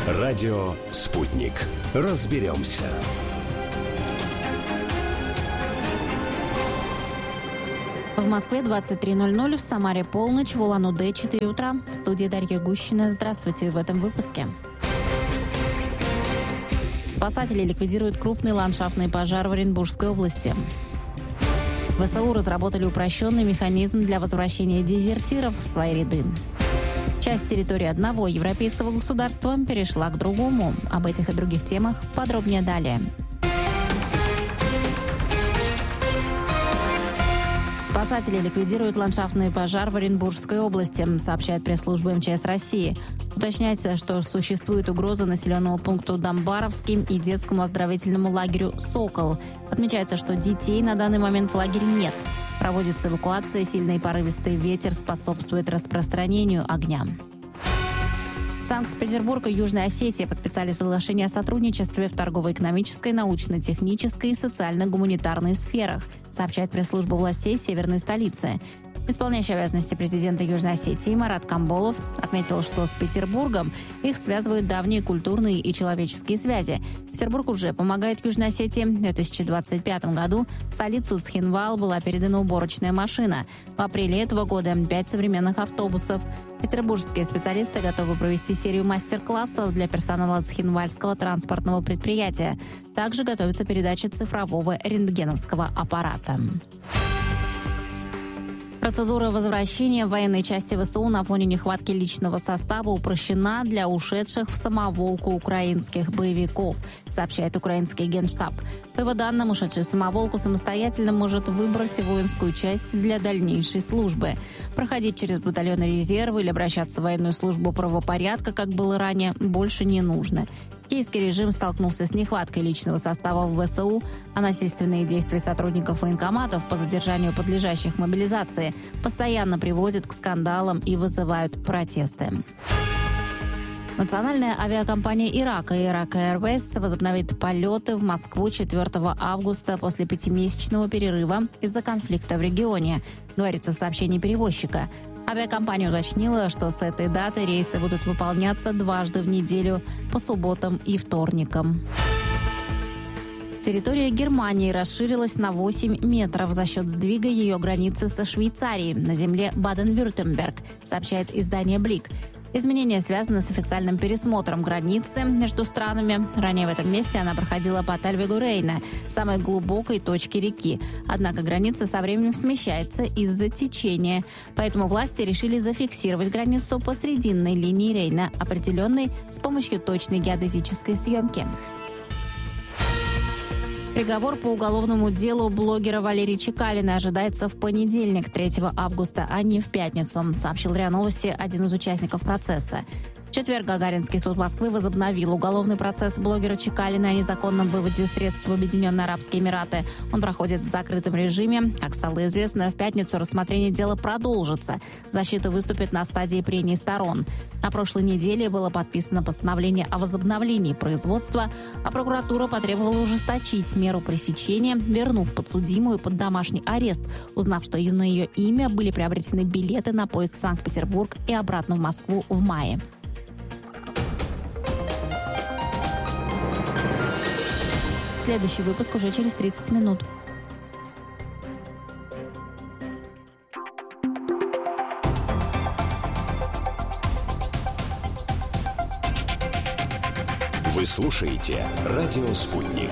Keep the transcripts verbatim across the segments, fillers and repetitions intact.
Радио «Спутник». Разберемся. В Москве двадцать три ноль ноль, в Самаре полночь, в Улан-Удэ четыре утра. В студии Дарья Гущина. Здравствуйте в этом выпуске. Спасатели ликвидируют крупный ландшафтный пожар в Оренбургской области. ВСУ разработали упрощенный механизм для возвращения дезертиров в свои ряды. Часть территории одного европейского государства перешла к другому. Об этих и других темах подробнее далее. Спасатели ликвидируют ландшафтный пожар в Оренбургской области, сообщает пресс-служба эм че эс России. Уточняется, что существует угроза населенному пункту Домбаровский и детскому оздоровительному лагерю «Сокол». Отмечается, что детей на данный момент в лагере нет. Проводится эвакуация, сильный порывистый ветер способствует распространению огня. Санкт-Петербург и Южная Осетия подписали соглашение о сотрудничестве в торгово-экономической, научно-технической и социально-гуманитарной сферах, сообщает пресс-служба властей северной столицы. Исполняющий обязанности президента Южной Осетии Марат Камболов отметил, что с Петербургом их связывают давние культурные и человеческие связи. Петербург уже помогает Южной Осетии. В две тысячи двадцать пятом году в столицу Цхинвал была передана уборочная машина. В апреле этого года пять современных автобусов. Петербургские специалисты готовы провести серию мастер-классов для персонала Цхинвальского транспортного предприятия. Также готовится передача цифрового рентгеновского аппарата. Процедура возвращения в военной части ВСУ на фоне нехватки личного состава упрощена для ушедших в самоволку украинских боевиков, сообщает украинский генштаб. По его данным, ушедший в самоволку самостоятельно может выбрать воинскую часть для дальнейшей службы. Проходить через батальоны резерва или обращаться в военную службу правопорядка, как было ранее, больше не нужно. Киевский режим столкнулся с нехваткой личного состава в ВСУ, а насильственные действия сотрудников военкоматов по задержанию подлежащих мобилизации постоянно приводят к скандалам и вызывают протесты. Национальная авиакомпания Ирака Iraq Airways возобновит полеты в Москву четвёртого августа после пятимесячного перерыва из-за конфликта в регионе, говорится в сообщении перевозчика. Авиакомпания уточнила, что с этой даты рейсы будут выполняться дважды в неделю по субботам и вторникам. Территория Германии расширилась на восемь метров за счет сдвига ее границы со Швейцарией на земле Баден-Вюртемберг, сообщает издание «Блик». Изменения связаны с официальным пересмотром границы между странами. Ранее в этом месте она проходила по Тальвегу-Рейна, самой глубокой точке реки. Однако граница со временем смещается из-за течения. Поэтому власти решили зафиксировать границу по срединной линии Рейна, определенной с помощью точной геодезической съемки. Приговор по уголовному делу блогера Валерии Чекалиной ожидается в понедельник, третьего августа, а не в пятницу, сообщил РИА Новости один из участников процесса. В четверг Гагаринский суд Москвы возобновил уголовный процесс блогера Чекалиной о незаконном выводе средств в Объединенные Арабские Эмираты. Он проходит в закрытом режиме. Как стало известно, в пятницу рассмотрение дела продолжится. Защита выступит на стадии прений сторон. На прошлой неделе было подписано постановление о возобновлении производства, а прокуратура потребовала ужесточить меру пресечения, вернув подсудимую под домашний арест, узнав, что на ее имя были приобретены билеты на поезд в Санкт-Петербург и обратно в Москву в мае. Следующий выпуск уже через тридцать минут. Вы слушаете «Радио Спутник».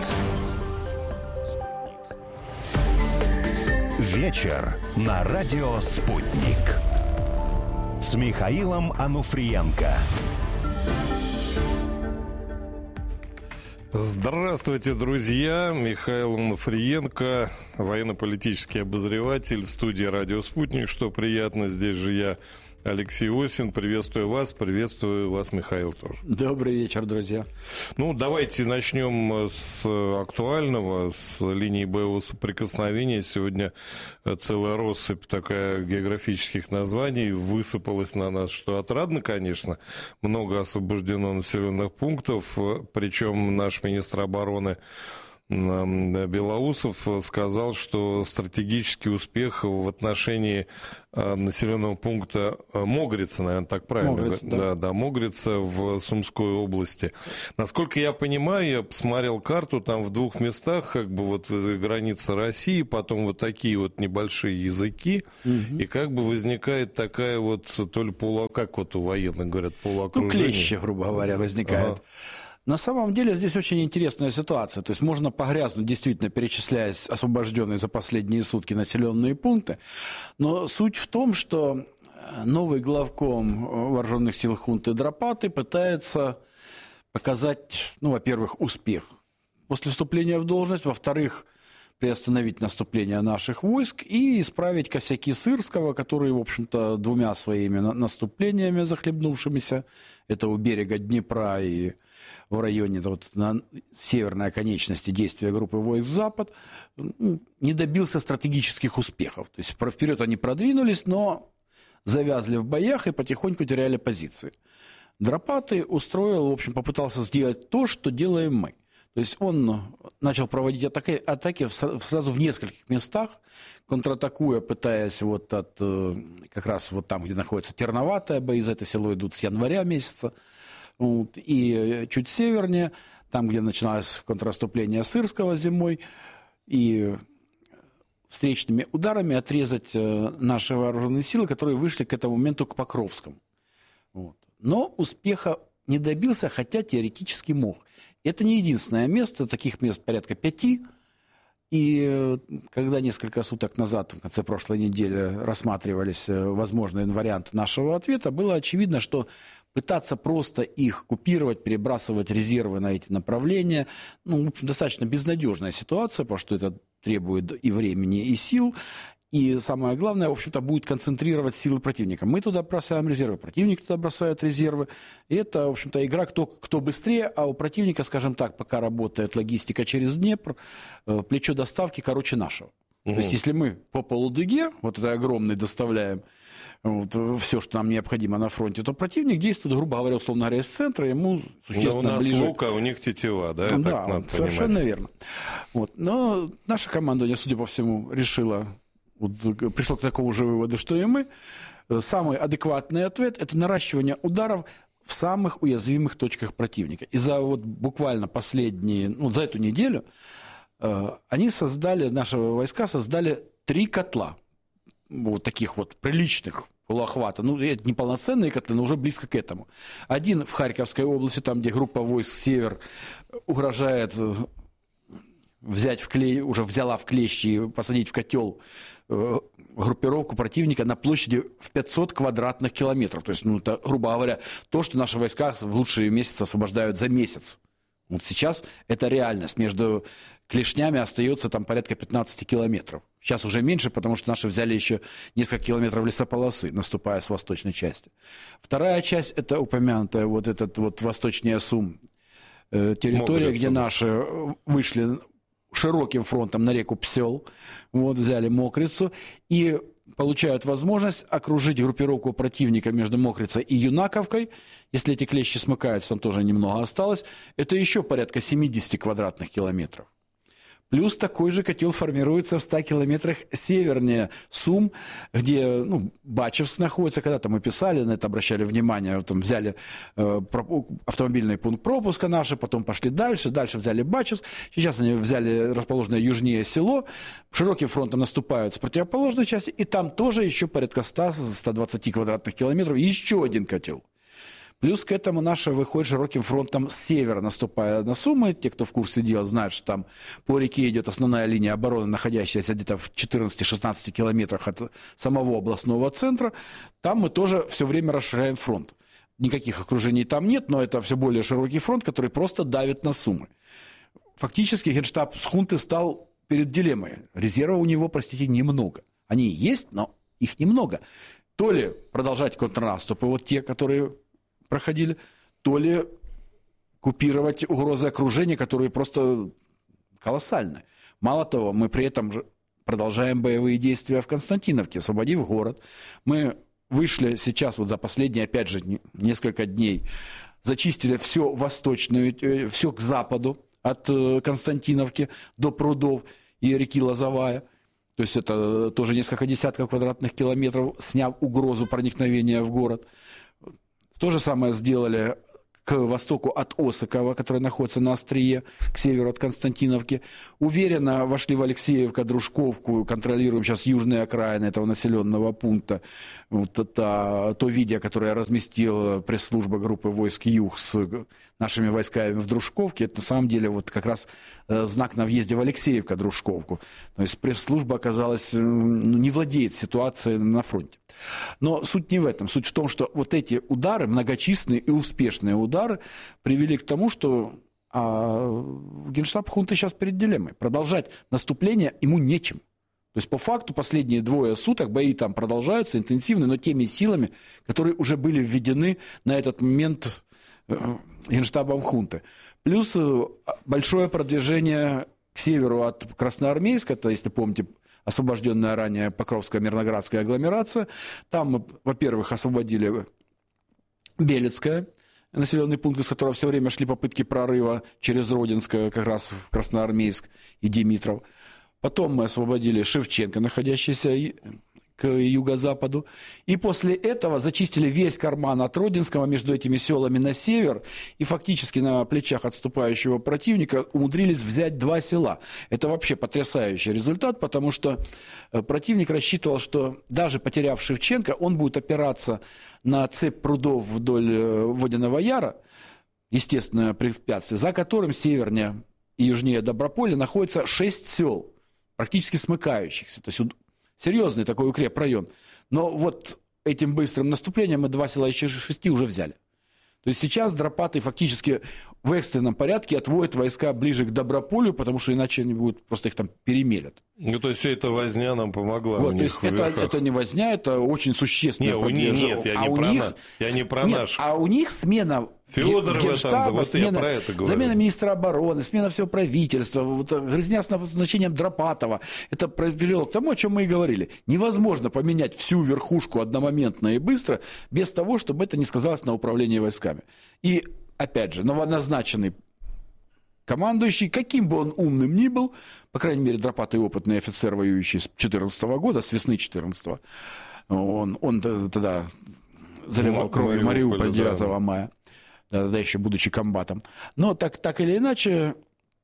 Вечер на «Радио Спутник» с Михаилом Ануфриенко. Здравствуйте, друзья. Михаил Ануфриенко, военно-политический обозреватель в студии «Радио Спутник». Что приятно, здесь же я, Алексей Осин. Приветствую вас, приветствую вас, Михаил, тоже. Добрый вечер, друзья. Ну, давайте начнем с актуального, с линии боевого соприкосновения. Сегодня целая россыпь такая географических названий высыпалась на нас, что отрадно, конечно. Много освобождено населенных пунктов, причем наш министр обороны Белоусов сказал, что стратегический успех в отношении населенного пункта Могрица, наверное, так правильно? Могрица, да. Да, да, Могрица в Сумской области. Насколько я понимаю, я посмотрел карту, там в двух местах как бы вот граница России, потом вот такие вот небольшие языки, угу. и как бы возникает такая вот, то ли полу... как вот у военных говорят, полуокружение. Ну, клещи, грубо говоря, возникают. Ага. На самом деле здесь очень интересная ситуация. То есть можно погрязнуть, действительно, перечисляя освобожденные за последние сутки населенные пункты. Но суть в том, что новый главком вооруженных сил хунты Драпаты пытается показать, ну, во-первых, успех после вступления в должность, во-вторых, приостановить наступление наших войск и исправить косяки Сырского, который, в общем-то, двумя своими наступлениями захлебнувшимися, это у берега Днепра и в районе вот, на северной оконечности действия группы войск «Запад», не добился стратегических успехов. То есть вперед они продвинулись, но завязли в боях и потихоньку теряли позиции. Драпаты устроил, в общем, попытался сделать то, что делаем мы. То есть он начал проводить атаки, атаки сразу в нескольких местах, контратакуя, пытаясь вот от, как раз вот там, где находится Терноватое, бои за это село идут с января месяца, вот, и чуть севернее, там, где начиналось контрнаступление Сырского зимой, и встречными ударами отрезать наши вооруженные силы, которые вышли к этому моменту к Покровскому. Вот. Но успеха не добился, хотя теоретически мог. Это не единственное место, таких мест порядка пяти. И когда несколько суток назад, в конце прошлой недели, рассматривались возможные варианты нашего ответа, было очевидно, что пытаться просто их купировать, перебрасывать резервы на эти направления, ну, достаточно безнадежная ситуация, потому что это требует и времени, и сил. И самое главное, в общем-то, будет концентрировать силы противника. Мы туда бросаем резервы, противник туда бросает резервы. И это, в общем-то, игра кто, кто быстрее, а у противника, скажем так, пока работает логистика через Днепр, плечо доставки короче нашего. Угу. То есть, если мы по полудыге, вот это огромный, доставляем вот, все, что нам необходимо на фронте, то противник действует, грубо говоря, условно говоря, из центра, ему существенно да, у нас ближе. лук, а у них тетива, да? Да, так надо совершенно понимать. верно. Вот. Но наше командование, судя по всему, решило... Вот, пришло к такому же выводу, что и мы. Самый адекватный ответ – это наращивание ударов в самых уязвимых точках противника. И за вот буквально последние, ну, за эту неделю э, они создали, наши войска создали три котла, вот таких вот приличных полуохвата. Ну, это не полноценные котлы, но уже близко к этому. Один в Харьковской области, там, где группа войск «Север» угрожает... взять в клей, уже взяла в клещи и посадить в котел э, группировку противника на площади в пятьсот квадратных километров. То есть, ну, это, грубо говоря, то, что наши войска в лучшие месяцы освобождают за месяц. Вот сейчас это реальность. Между клешнями остается там порядка пятнадцать километров. Сейчас уже меньше, потому что наши взяли еще несколько километров лесополосы, наступая с восточной части. Вторая часть, это упомянутая вот этот вот восточнее Сум, э, территория, Могрица, где наши вышли... широким фронтом на реку Псел, вот, взяли Мокрицу и получают возможность окружить группировку противника между Мокрицей и Юнаковкой. Если эти клещи смыкаются, там тоже немного осталось, это еще порядка семьдесят квадратных километров. Плюс такой же котел формируется в ста километрах севернее Сум, где ну, Бачевск находится. Когда-то мы писали, на это обращали внимание. Там взяли э, автомобильный пункт пропуска наши, потом пошли дальше, дальше взяли Бачевск. Сейчас они взяли расположенное южнее село, широким фронтом наступают с противоположной части, и там тоже еще порядка ста - ста двадцати квадратных километров, еще один котел. Плюс к этому наши выходят широким фронтом с севера, наступая на Сумы. Те, кто в курсе дела, знают, что там по реке идет основная линия обороны, находящаяся где-то в четырнадцати-шестнадцати километрах от самого областного центра. Там мы тоже все время расширяем фронт. Никаких окружений там нет, но это все более широкий фронт, который просто давит на Сумы. Фактически генштаб хунты стал перед дилеммой. Резерва у него, простите, немного. Они есть, но их немного. То ли продолжать контрнаступы, вот те, которые... проходили, то ли купировать угрозы окружения, которые просто колоссальны. Мало того, мы при этом продолжаем боевые действия в Константиновке, освободив город. Мы вышли сейчас, вот за последние, опять же, несколько дней, зачистили все восточное, все к западу от Константиновки до прудов и реки Лозовая. То есть это тоже несколько десятков квадратных километров, сняв угрозу проникновения в город. То же самое сделали к востоку от Осакова, который находится на острие, к северу от Константиновки. Уверенно вошли в Алексеевку, Дружковку, контролируем сейчас южные окраины этого населенного пункта. Вот это, то видео, которое разместила пресс-служба группы войск «Юг» с нашими войсками в Дружковке, это на самом деле вот как раз знак на въезде в Алексеевку, Дружковку. То есть пресс-служба оказалась, ну, не владеет ситуацией на фронте. Но суть не в этом. Суть в том, что вот эти удары, многочисленные и успешные удары, привели к тому, что а, Генштаб хунты сейчас перед дилеммой. Продолжать наступление ему нечем. То есть по факту последние двое суток бои там продолжаются интенсивно, но теми силами, которые уже были введены на этот момент Генштабом хунты. Плюс большое продвижение к северу от Красноармейска, это, если помните, освобожденная ранее Покровская Мирноградская агломерация. Там, во-первых, освободили Белецкое, населенный пункт, из которого все время шли попытки прорыва через Родинское, как раз в Красноармейск и Димитров. Потом мы освободили Шевченко, находящийся к юго-западу. И после этого зачистили весь карман от Родинского между этими селами на север. И фактически на плечах отступающего противника умудрились взять два села. Это вообще потрясающий результат, потому что противник рассчитывал, что даже потеряв Шевченко, он будет опираться на цепь прудов вдоль Водяного Яра, естественное препятствие, за которым севернее и южнее Доброполя находится шесть сел, практически смыкающихся. То есть серьезный такой укрепрайон. Но вот этим быстрым наступлением мы два села из шести уже взяли. То есть сейчас Дропаты фактически в экстренном порядке отводят войска ближе к Доброполю, потому что иначе они будут, просто их там перемелят. Ну, то есть вся эта возня нам помогла. Вот, то есть это, это не возня, это очень существенное нет, продвижение. Нет, я, а не, про них, на, я не про нет, наш. А у них смена Федорова, Генштаба, там, да, вот смена, я про это говорю. Замена министра обороны, смена всего правительства, вот, грызня с назначением Дропатова. Это привело к тому, о чем мы и говорили. Невозможно поменять всю верхушку одномоментно и быстро, без того, чтобы это не сказалось на управлении войсками. И, опять же, новоназначенный командующий, каким бы он умным ни был, по крайней мере, Дропатый опытный офицер, воюющий с две тысячи четырнадцатого года, с весны две тысячи четырнадцатого, он, он тогда заливал кровью Мариуполь девятого мая. Тогда еще будучи комбатом. Но так, так или иначе,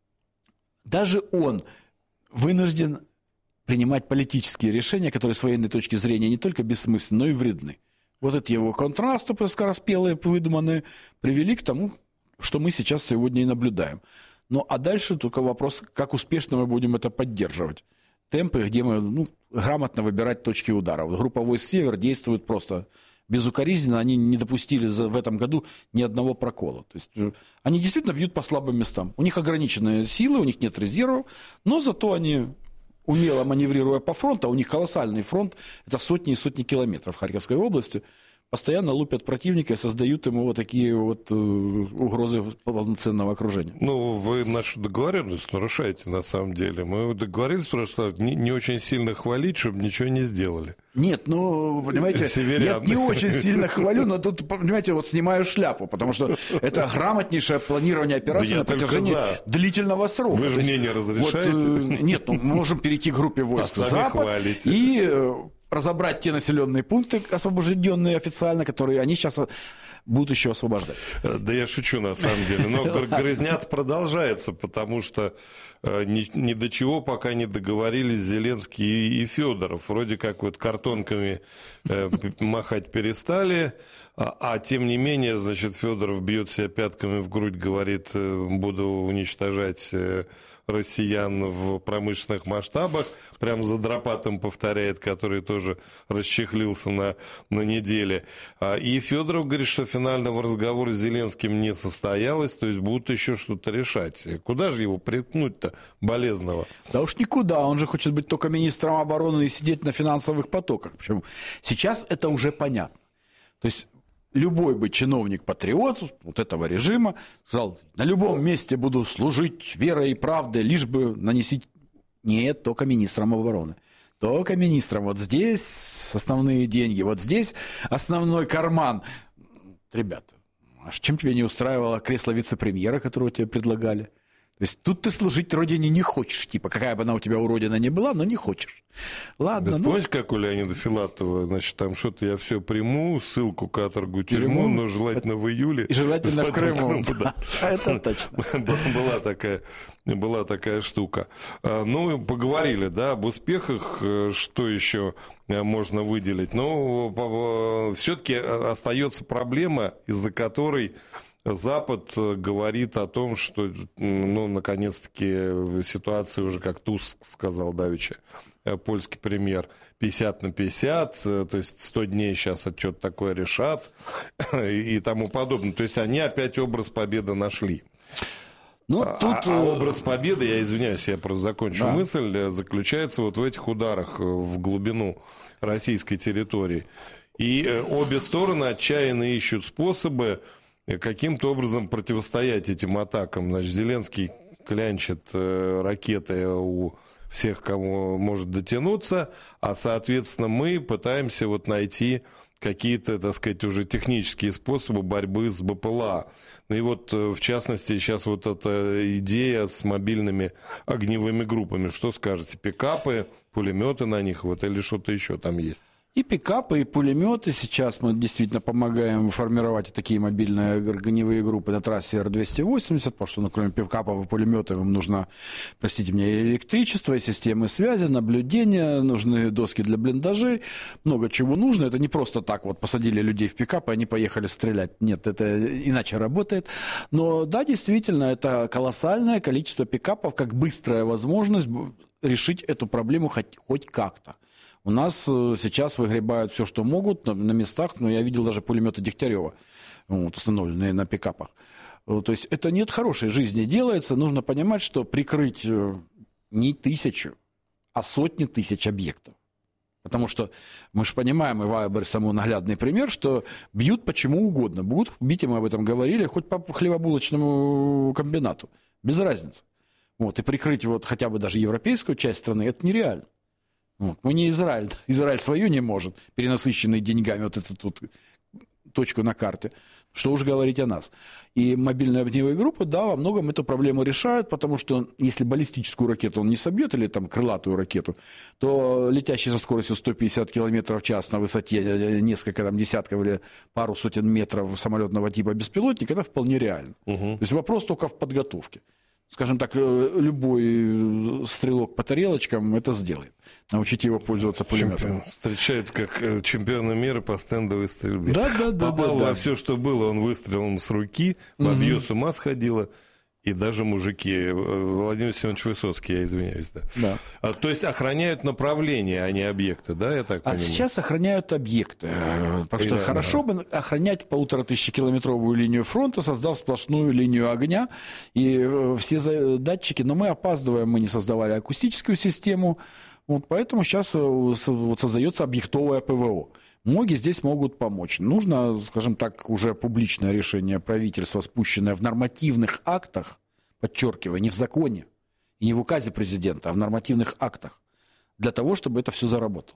даже он вынужден принимать политические решения, которые с военной точки зрения не только бессмысленны, но и вредны. Вот эти его контрнаступы скороспелые, выдуманные, привели к тому, что мы сейчас сегодня и наблюдаем. Ну, а дальше только вопрос, как успешно мы будем это поддерживать. Темпы, где мы ну, грамотно выбирать точки удара. Вот группа войск «Север» действует просто безукоризненно, они не допустили в этом году ни одного прокола. То есть они действительно бьют по слабым местам. У них ограниченные силы, у них нет резервов, но зато они, умело маневрируя по фронту, а у них колоссальный фронт, это сотни и сотни километров в Харьковской области, постоянно лупят противника и создают ему вот такие вот угрозы полноценного окружения. Ну, вы нашу договоренность нарушаете на самом деле. Мы договорились просто не, не очень сильно хвалить, чтобы ничего не сделали. Нет, ну, понимаете, Северян. Я не очень сильно хвалю, но тут, понимаете, вот снимаю шляпу, потому что это грамотнейшее планирование операции да на протяжении длительного срока. Вы же мне не разрешаете? Вот, нет, ну, мы можем перейти к группе войск а «Запад» хвалите. и разобрать те населенные пункты, освобожденные официально, которые они сейчас будут еще освобождать. Да я шучу, на самом деле. Но грызня продолжается, потому что ни, ни до чего пока не договорились Зеленский и Федоров. Вроде как вот картонками махать перестали, а, а тем не менее, значит, Федоров бьет себя пятками в грудь, говорит, буду уничтожать россиян в промышленных масштабах, прям за Дропатом повторяет, который тоже расчехлился на, на неделе. И Федоров говорит, что финального разговора с Зеленским не состоялось, то есть будут еще что-то решать. Куда же его приткнуть-то, болезного? Да уж никуда, он же хочет быть только министром обороны и сидеть на финансовых потоках. Причем сейчас это уже понятно. То есть любой бы чиновник-патриот вот этого режима сказал, на любом месте буду служить верой и правдой, лишь бы нанести... Нет, только министром обороны. Только министром. Вот здесь основные деньги, вот здесь основной карман. Ребята, а чем тебя не устраивало кресло вице-премьера, которого тебе предлагали? То То есть тут ты служить родине не хочешь, типа, какая бы она у тебя уродина ни была, но не хочешь. Ладно, да, ну... Помните, как у Леонида Филатова, значит, там что-то я все приму, ссылку, каторгу, тюрьму, но желательно в июле. И желательно в Крыму. Да. Это точно. Была такая, была такая штука. Ну, поговорили, да, об успехах, что еще можно выделить. Но все-таки остается проблема, из-за которой Запад говорит о том, что, ну, наконец-таки, ситуация уже, как Туск сказал давеча, польский премьер, пятьдесят на пятьдесят, то есть сто дней сейчас что-то такое решат и тому подобное. То есть они опять образ победы нашли. Ну, тут... а, а образ победы, я извиняюсь, я просто закончу да. мысль, заключается вот в этих ударах в глубину российской территории. И обе стороны отчаянно ищут способы каким-то образом противостоять этим атакам. Значит, Зеленский клянчит э, ракеты у всех, кому может дотянуться, а, соответственно, мы пытаемся вот найти какие-то, так сказать, уже технические способы борьбы с БПЛА. Ну и вот, в частности, сейчас вот эта идея с мобильными огневыми группами. Что скажете? Пикапы, пулеметы на них, вот, или что-то еще там есть? И пикапы, и пулеметы. Сейчас мы действительно помогаем формировать такие мобильные огневые группы на трассе Р двести восемьдесят, потому что, ну, кроме пикапов и пулеметов, им нужно, простите меня, и электричество, и системы связи, наблюдения, нужны доски для блиндажей, много чего нужно. Это не просто так вот посадили людей в пикап, и они поехали стрелять. Нет, это иначе работает. Но да, действительно, это колоссальное количество пикапов, как быстрая возможность решить эту проблему хоть, хоть как-то. У нас сейчас выгребают все, что могут на, на местах, но я видел даже пулеметы Дегтярева, вот, установленные на пикапах. То есть это нет хорошей жизни делается. Нужно понимать, что прикрыть не тысячу, а сотни тысяч объектов. Потому что мы же понимаем, и Вайбер самый наглядный пример, что бьют почему угодно. Будут бить, и мы об этом говорили, хоть по хлебобулочному комбинату. Без разницы. Вот, и прикрыть вот хотя бы даже европейскую часть страны, это нереально. Вот. Мы не Израиль. Израиль свою не может, перенасыщенный деньгами, вот эту вот точку на карте. Что уж говорить о нас. И мобильные огневые группы, да, во многом эту проблему решают, потому что если баллистическую ракету он не собьет, или там крылатую ракету, то летящий со скоростью сто пятьдесят километров в час на высоте несколько там, десятков или пару сотен метров самолетного типа беспилотник, это вполне реально. Угу. То есть вопрос только в подготовке. Скажем так, любой стрелок по тарелочкам это сделает. Научите его пользоваться пулеметом. Чемпион. Встречают как чемпиона мира по стендовой стрельбе. Да, да, да. Попал да, во да. все, что было, он выстрелом с руки, бабье угу. с ума сходило. И даже мужики. Владимир Семенович Высоцкий, я извиняюсь. Да. Да. А, то есть охраняют направление, а не объекты, да, я так а понимаю? А сейчас охраняют объекты. Потому что да, хорошо да. бы охранять полутора тысячекилометровую линию фронта, создав сплошную линию огня. И все датчики, но мы опаздываем, мы не создавали акустическую систему. Вот поэтому сейчас вот создается объектовое ПВО. Многие здесь могут помочь. Нужно, скажем так, уже публичное решение правительства, спущенное в нормативных актах, подчеркиваю, не в законе и не в указе президента, а в нормативных актах, для того, чтобы это все заработало.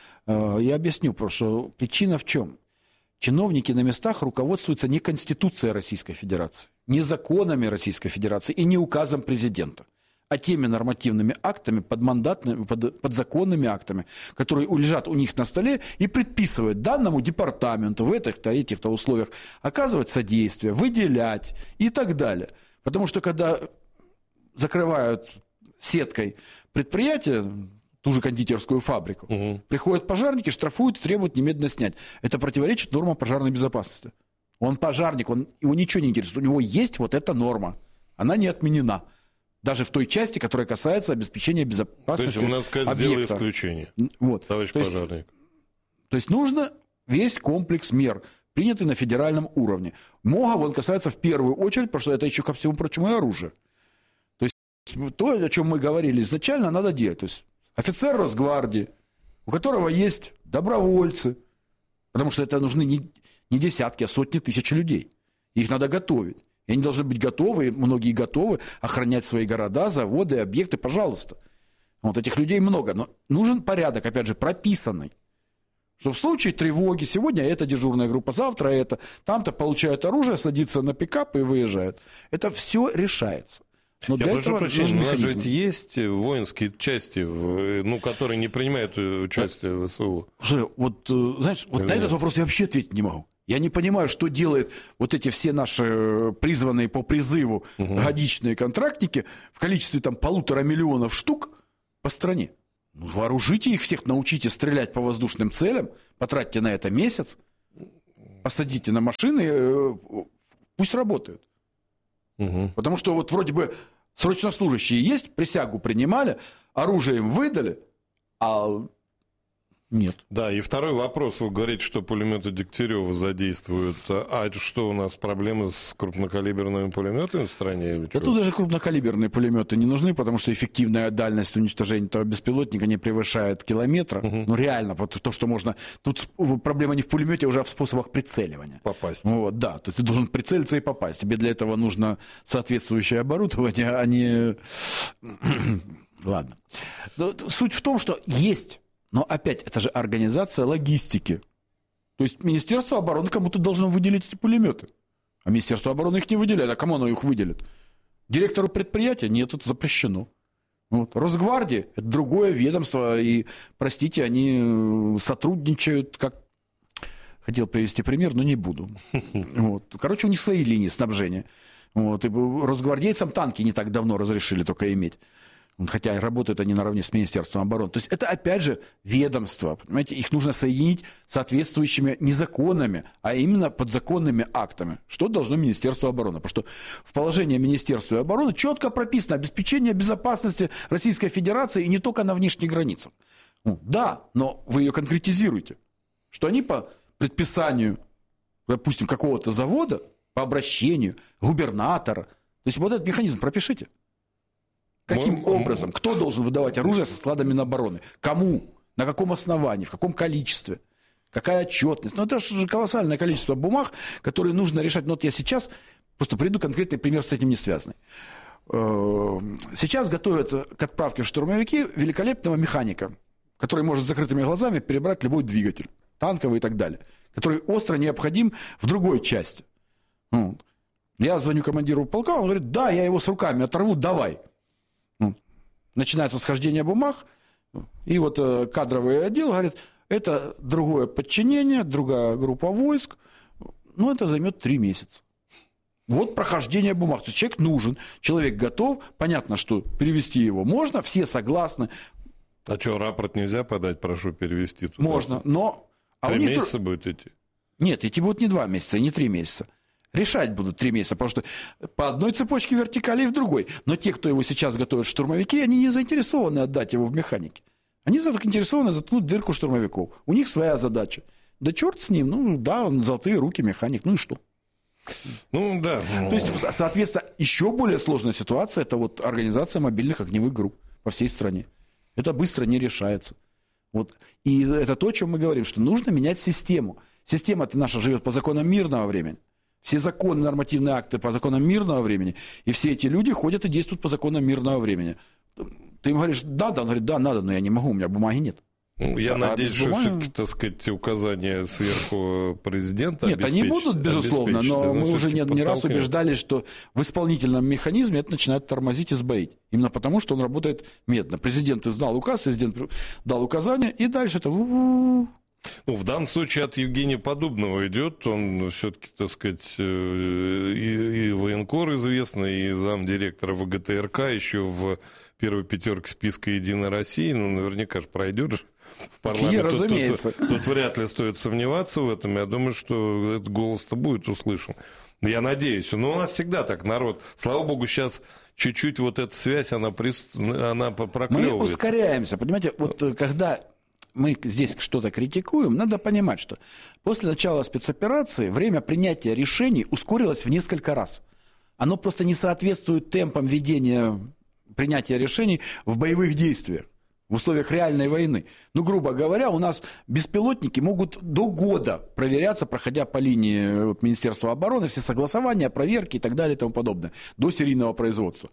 Я объясню просто. Причина в чем? Чиновники на местах руководствуются не Конституцией Российской Федерации, не законами Российской Федерации и не указом президента, а теми нормативными актами, подмандатными, под, подзаконными актами, которые лежат у них на столе и предписывают данному департаменту в этих-то, этих-то условиях оказывать содействие, выделять и так далее. Потому что когда закрывают сеткой предприятие, ту же кондитерскую фабрику, угу. приходят пожарники, штрафуют и требуют немедленно снять. Это противоречит нормам пожарной безопасности. Он пожарник, он, его ничего не интересует. У него есть вот эта норма. Она не отменена. Даже в той части, которая касается обеспечения безопасности объекта. То есть, надо сказать, сделай исключение, вот. товарищ то пожарный. Есть, то есть нужно весь комплекс мер, принятый на федеральном уровне. МОГА он касается в первую очередь, потому что это еще, ко всему прочему, и оружие. То есть то, о чем мы говорили изначально, надо делать. То есть офицер Росгвардии, у которого есть добровольцы, потому что это нужны не, не десятки, а сотни тысяч людей. Их надо готовить. И они должны быть готовы, многие готовы охранять свои города, заводы, объекты, пожалуйста. Вот этих людей много, но нужен порядок, опять же, прописанный. Что в случае тревоги, сегодня эта дежурная группа, завтра это, там-то получают оружие, садится на пикап и выезжают. Это все решается. Но Я для прошу этого прощения, нужен но у нас же механизм. ведь есть воинские части, в- ну, которые не принимают участие в СВО. Слушай, вот, э, знаешь, вот Или на этот нет? вопрос я вообще ответить не могу. Я не понимаю, что делают вот эти все наши э, призванные по призыву годичные контрактники в количестве там полутора миллионов штук по стране. Ну, вооружите их всех, научите стрелять по воздушным целям, потратьте на это месяц, посадите на машины, э, пусть работают. Мгм. Потому что вот вроде бы срочнослужащие есть, присягу принимали, оружие им выдали, а нет. Да, и второй вопрос. Вы говорите, что пулеметы Дегтярева задействуют. А это что, у нас проблемы с крупнокалиберными пулеметами в стране? Или Да что? тут даже крупнокалиберные пулеметы не нужны, потому что эффективная дальность уничтожения этого беспилотника не превышает километра. Ну реально, вот то, что можно... Тут проблема не в пулемете, а уже в способах прицеливания. Попасть. Вот, да, то есть ты должен прицелиться и попасть. Тебе для этого нужно соответствующее оборудование, а не... Ладно. Но суть в том, что есть, но опять, это же организация логистики. То есть Министерство обороны кому-то должно выделить эти пулеметы. А Министерство обороны их не выделяет. А кому оно их выделит? Директору предприятия? Нет, это запрещено. Вот. Росгвардия – это другое ведомство. И, простите, они сотрудничают как... Хотел привести пример, но не буду. Вот. Короче, у них свои линии снабжения. Вот. И росгвардейцам танки не так давно разрешили только иметь. Хотя работают они наравне с Министерством обороны. То есть это, опять же, ведомство. Понимаете, их нужно соединить с соответствующими не законами, а именно подзаконными актами. Что должно Министерство обороны? Потому что в положении Министерства обороны четко прописано обеспечение безопасности Российской Федерации и не только на внешних границах. Ну, да, но вы ее конкретизируете. Что они по предписанию, допустим, какого-то завода, по обращению губернатора, то есть вот этот механизм пропишите. Каким Мы- образом? Кто должен выдавать оружие со складами Минобороны? Кому? На каком основании? В каком количестве? Какая отчетность? Ну, это же колоссальное количество бумаг, которые нужно решать. Но вот я сейчас просто приведу конкретный пример с этим не связанный. Э, Сейчас готовят к отправке в штурмовики великолепного механика, который может с закрытыми глазами перебрать любой двигатель, танковый и так далее, который остро необходим в другой части. Вот. Я звоню командиру полка, он говорит, да, я его с руками оторву, давай. Начинается схождение бумаг, и вот э, кадровый отдел говорит, это другое подчинение, другая группа войск, ну, это займет три месяца. Вот прохождение бумаг. То есть человек нужен, человек готов, понятно, что перевести его можно, все согласны. А что, рапорт нельзя подать, прошу перевести туда? Можно, но... А у Три них... месяца будет идти? Нет, эти будут не два месяца, и не три месяца. Решать будут три месяца, потому что по одной цепочке вертикали и в другой. Но те, кто его сейчас готовят в штурмовики, они не заинтересованы отдать его в механике. Они заинтересованы заткнуть дырку штурмовиков. У них своя задача. Да черт с ним, ну да, он золотые руки механик, ну и что? Ну, да. То есть, соответственно, еще более сложная ситуация – это вот организация мобильных огневых групп по всей стране. Это быстро не решается. Вот. И это то, о чем мы говорим, что нужно менять систему. Система-то наша живет по законам мирного времени. Все законы, нормативные акты по законам мирного времени, и все эти люди ходят и действуют по законам мирного времени. Ты им говоришь, да, да, он говорит, да, надо, но я не могу, у меня бумаги нет. Ну, я А надеюсь, без что бумаги- все-таки, так сказать, указания сверху президента Нет, они обеспечат- будут, безусловно, обеспечат. но Это, мы уже всё-таки не, не раз подтолкнет. убеждались, что в исполнительном механизме это начинает тормозить и сбоить. Именно потому, что он работает медленно. Президент издал указ, президент дал указания, и дальше это... у-у-у. Ну, в данном случае от Евгения Подубного идет. Он все-таки, так сказать, э, и, и военкор известный, и замдиректора ВГТРК еще в первой пятерке списка «Единой России». Ну, наверняка же пройдет же в парламент. И, Тут- разумеется. Тут, тут вряд ли стоит сомневаться в этом. Я думаю, что этот голос-то будет услышан. Я надеюсь. Но у нас всегда так народ. Слава богу, сейчас чуть-чуть вот эта связь, она, прис... она Мы проклевывается. ускоряемся. Понимаете, вот э, когда мы здесь что-то критикуем, надо понимать, что после начала спецоперации время принятия решений ускорилось в несколько раз. Оно просто не соответствует темпам ведения принятия решений в боевых действиях, в условиях реальной войны. Ну, грубо говоря, у нас беспилотники могут до года проверяться, проходя по линии вот, Министерства обороны, все согласования, проверки и так далее и тому подобное, до серийного производства.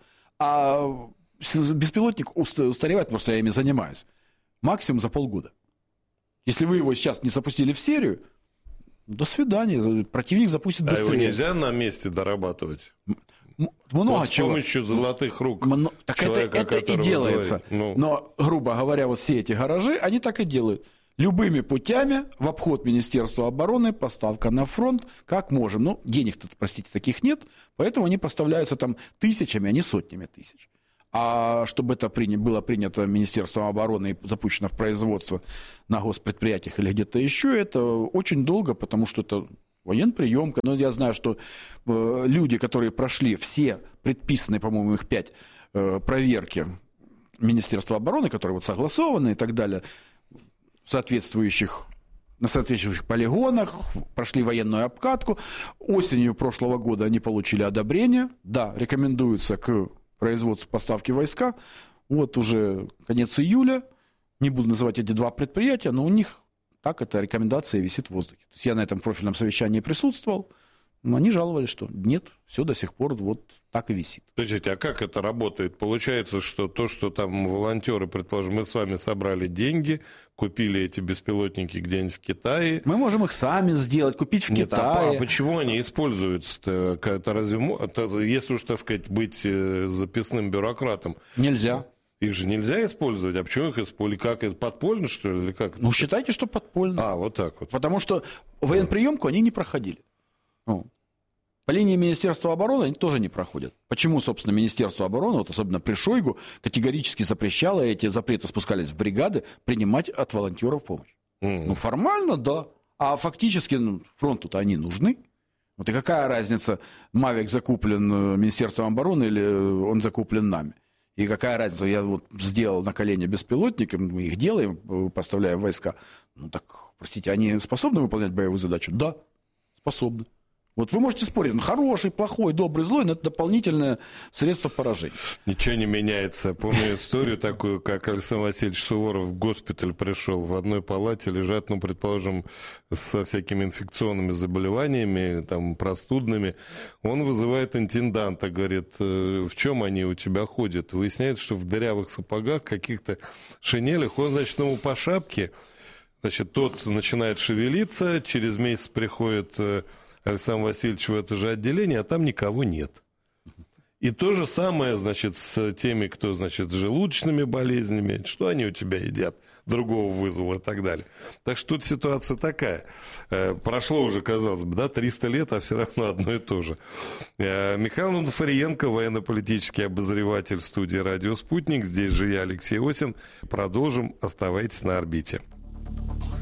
А беспилотник устаревает, просто я ими занимаюсь, максимум за полгода. Если вы его сейчас не запустили в серию, до свидания. Противник запустит А быстрее. его нельзя на месте дорабатывать? много вот чего. С помощью золотых рук. Мно... Так человека, это, это и делается. Ну... Но, грубо говоря, вот все эти гаражи, они так и делают. Любыми путями в обход Министерства обороны, поставка на фронт, как можем. Ну, денег-то, простите, таких нет, поэтому они поставляются там тысячами, а не сотнями тысяч. А чтобы это принято, было принято Министерством обороны и запущено в производство на госпредприятиях или где-то еще, это очень долго, потому что это военприемка. Но я знаю, что э, люди, которые прошли все предписанные, по-моему, их пять э, проверки Министерства обороны, которые вот согласованы и так далее, соответствующих, на соответствующих полигонах, прошли военную обкатку. Осенью прошлого года они получили одобрение. Да, рекомендуется к производству поставки войска. Вот уже конец июля. Не буду называть эти два предприятия, но у них так эта рекомендация висит в воздухе. То есть я на этом профильном совещании присутствовал. Но они жаловались, что нет, все до сих пор вот так и висит. Подождите, а как это работает? Получается, что то, что там волонтеры, предположим, мы с вами собрали деньги, купили эти беспилотники где-нибудь в Китае. Мы можем их сами сделать, купить в Нет, Китае. А почему они используются-то? Это разве, это, если уж, так сказать, быть записным бюрократом? Нельзя. Их же нельзя использовать, а почему их использовали? Как это, подпольно, что ли? Или как? Ну, считайте, что подпольно. А, вот так вот. Потому что военприемку они не проходили. Ну, по линии Министерства обороны они тоже не проходят. Почему, собственно, Министерство обороны, вот особенно при Шойгу, категорически запрещало, эти запреты спускались в бригады, принимать от волонтеров помощь? Mm. Ну, формально, да. А фактически ну, фронту-то они нужны. Вот и какая разница, Мавик закуплен Министерством обороны или он закуплен нами? И какая разница, я вот сделал на колене беспилотники, мы их делаем, поставляем войска. Ну так, простите, они способны выполнять боевую задачу? Да, способны. Вот вы можете спорить, он хороший, плохой, добрый, злой, но это дополнительное средство поражения. Ничего не меняется. Помню историю такую, как Александр Васильевич Суворов в госпиталь пришел, в одной палате лежат, ну, предположим, со всякими инфекционными заболеваниями, там, простудными. Он вызывает интенданта, говорит, в чем они у тебя ходят? Выясняется, что в дырявых сапогах, каких-то шинелях, он, значит, ему по шапке, значит, тот начинает шевелиться, через месяц приходит Александр Васильевич в это же отделение, а там никого нет. И то же самое, значит, с теми, кто, значит, с желудочными болезнями, что они у тебя едят, другого вызвал и так далее. Так что тут ситуация такая. Прошло уже, казалось бы, да, триста лет, а все равно одно и то же. Михаил Онуфриенко, военно-политический обозреватель в студии «Радио Спутник». Здесь же я, Алексей Осин. Продолжим. Оставайтесь на орбите.